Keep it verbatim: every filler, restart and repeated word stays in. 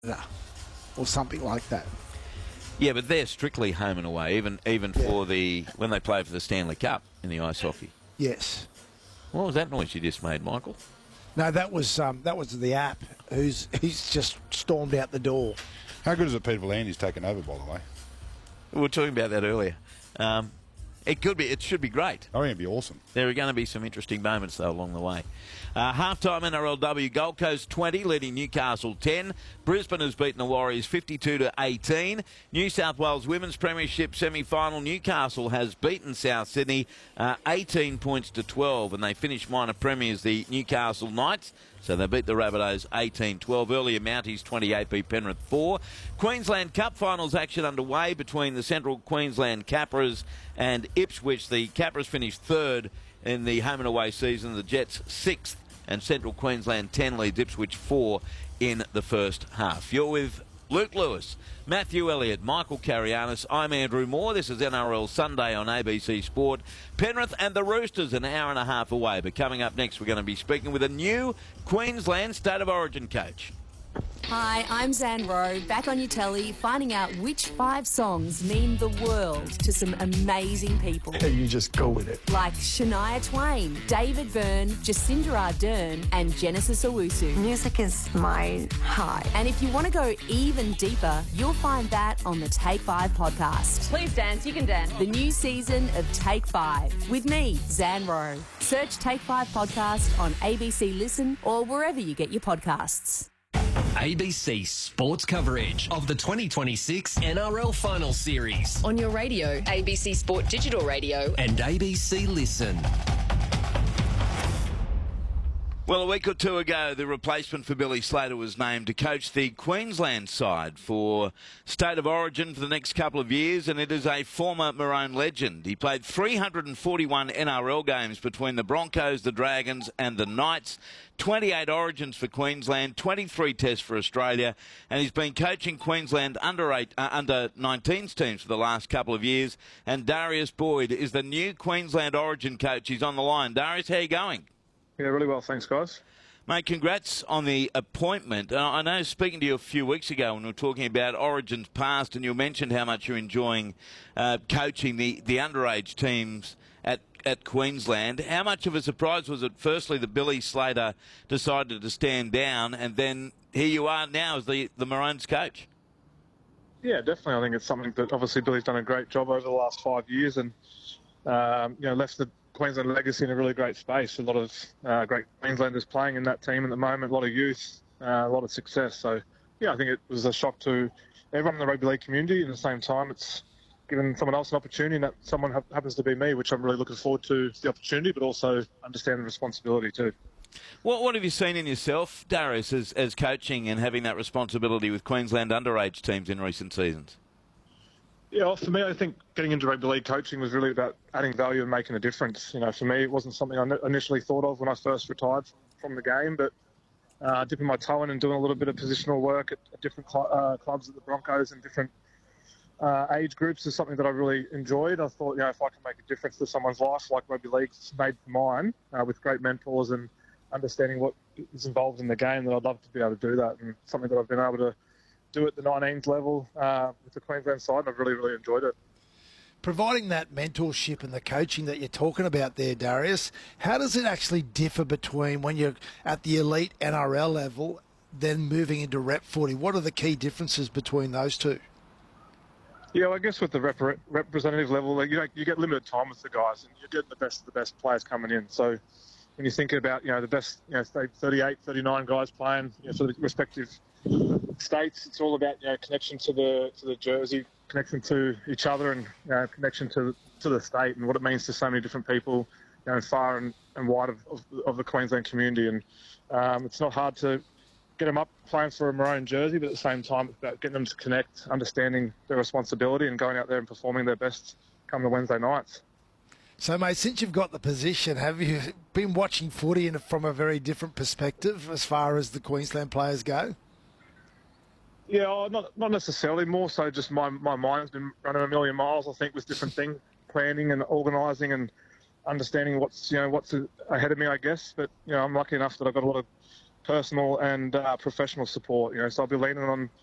or something like that. Yeah, but they're strictly home and away, even even Yeah. for the when they play for the Stanley Cup in the ice hockey. Yes. What was that noise you just made, Michael? No, that was um, that was the app. Who's he's just stormed out the door. How good is it Peter V'landys taken over, by the way? We were talking about that earlier. Um, it could be. It should be great. I think it'd be awesome. There are going to be some interesting moments, though, along the way. Uh, half-time N R L W, Gold Coast twenty, leading Newcastle ten. Brisbane has beaten the Warriors fifty-two to eighteen. New South Wales Women's Premiership semi-final, Newcastle has beaten South Sydney uh, eighteen points to twelve, and they finished minor premiers, the Newcastle Knights. So they beat the Rabbitohs eighteen twelve. Earlier, Mounties twenty-eight beat Penrith four. Queensland Cup finals action underway between the Central Queensland Capras and Ipswich. The Capras finished third in the home and away season. The Jets sixth, and Central Queensland ten leads Ipswich four in the first half. You're with Luke Lewis, Matthew Elliott, Michael Carianis. I'm Andrew Moore. This is N R L Sunday on A B C Sport. Penrith and the Roosters an hour and a half away. But coming up next, we're going to be speaking with a new Queensland State of Origin coach. Hi, I'm Zan Rowe, back on your telly, finding out which five songs mean the world to some amazing people. You just go with it. Like Shania Twain, David Byrne, Jacinda Ardern, and Genesis Owusu. Music is my high. And if you want to go even deeper, you'll find that on the Take Five podcast. Please dance, you can dance. The new season of Take Five with me, Zan Rowe. Search Take Five podcast on A B C Listen or wherever you get your podcasts. A B C Sports coverage of the twenty twenty-six N R L Final Series On your radio, A B C Sport Digital Radio. and A B C Listen. Well, a week or two ago, the replacement for Billy Slater was named to coach the Queensland side for State of Origin for the next couple of years, and it is a former Maroon legend. He played three hundred forty-one N R L games between the Broncos, the Dragons and the Knights, twenty-eight Origins for Queensland, twenty-three Tests for Australia, and he's been coaching Queensland under eight, uh, under nineteens teams for the last couple of years. And Darius Boyd is the new Queensland Origin coach. He's on the line. Darius, how are you going? Yeah, really well, thanks, guys. Mate, congrats on the appointment. Uh, I know speaking to you a few weeks ago when we were talking about Origins past, and you mentioned how much you're enjoying uh, coaching the, the underage teams at, at Queensland. How much of a surprise was it, firstly, that Billy Slater decided to stand down, and then here you are now as the, the Maroons coach? Yeah, definitely. I think it's something that obviously Billy's done a great job over the last five years and, um, you know, left the Queensland legacy in a really great space. A lot of uh, great Queenslanders playing in that team at the moment, a lot of youth, uh, a lot of success. So, yeah, I think it was a shock to everyone in the rugby league community. At the same time, it's given someone else an opportunity, and that someone ha- happens to be me, which I'm really looking forward to the opportunity, but also understand the responsibility too. What, what have you seen in yourself, Darius, as, as coaching and having that responsibility with Queensland underage teams in recent seasons? Yeah, well, for me, I think getting into rugby league coaching was really about adding value and making a difference. You know, for me, it wasn't something I initially thought of when I first retired from the game, but uh, dipping my toe in and doing a little bit of positional work at, at different cl- uh, clubs at the Broncos and different uh, age groups is something that I really enjoyed. I thought, you know, if I can make a difference to someone's life like rugby league's made for mine, uh, with great mentors and understanding what is involved in the game, that I'd love to be able to do that, and something that I've been able to do at the nineteens level uh, with the Queensland side, and I've really, really enjoyed it. Providing that mentorship and the coaching that you're talking about there, Darius, how does it actually differ between when you're at the elite N R L level, then moving into rep forty? What are the key differences between those two? Yeah, well, I guess with the rep- representative level, like, you know, you get limited time with the guys, and you're getting the best of the best players coming in. So when you think about, you know, the best, you know, say thirty-eight, thirty-nine guys playing, you know, for the respective states, it's all about, you know, connection to the to the jersey, connection to each other, and, you know, connection to to the state and what it means to so many different people, you know, far and, and wide of, of, of the Queensland community. And um, it's not hard to get them up playing for a maroon jersey, but at the same time, it's about getting them to connect, understanding their responsibility, and going out there and performing their best come the Wednesday nights. So, mate, since you've got the position, have you been watching footy in, from a very different perspective as far as the Queensland players go? Yeah, oh, not not necessarily. More so, just my my mind's been running a million miles. I think with different things, planning and organising and understanding what's you know what's ahead of me, I guess. But you know, I'm lucky enough that I've got a lot of personal and uh, professional support. You know, so I'll be leaning on